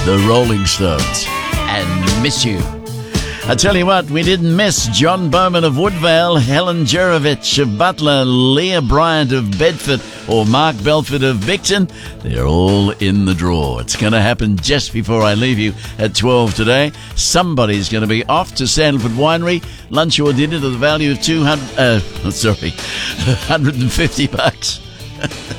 the Rolling Stones, and Miss You. I tell you what, we didn't miss John Bowman of Woodvale, Helen Jerovich of Butler, Leah Bryant of Bedford, or Mark Belford of Bicton. They're all in the draw. It's going to happen just before I leave you at 12 today. Somebody's going to be off to Sandalwood Winery, lunch or dinner to the value of $150.